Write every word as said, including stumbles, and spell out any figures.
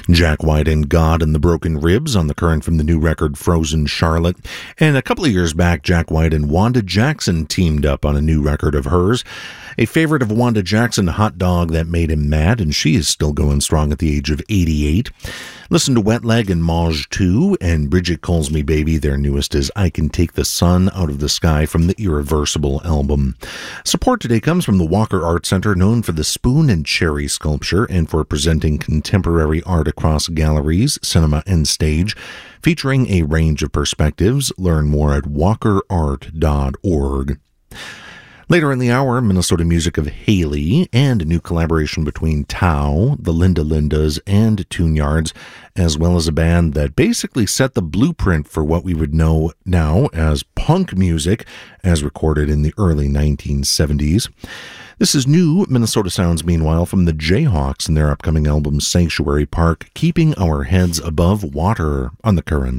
Jack White and God and the Broken Ribs on the current from the new record Frozen Charlotte. And a couple of years back, Jack White and Wanda Jackson teamed up on a new record of hers. A favorite of Wanda Jackson, Hot Dog That Made Him Mad, and she is still going strong at the age of eighty-eight. Listen to Wet Leg and Maj two, and Bridget Calls Me Baby. Their newest is I Can Take the Sun Out of the Sky from the Irreversible album. Support today comes from the Walker Art Center, known for the spoon and cherry sculpture and for presenting contemporary art across galleries, cinema, and stage, featuring a range of perspectives. Learn more at walker art dot org. Later in the hour, Minnesota music of Haley and a new collaboration between Tao, the Linda Lindas, and Tune Yards, as well as a band that basically set the blueprint for what we would know now as punk music, as recorded in the early nineteen seventies. This is new Minnesota sounds, meanwhile, from the Jayhawks and their upcoming album Sanctuary Park, Keeping Our Heads Above Water on the Current.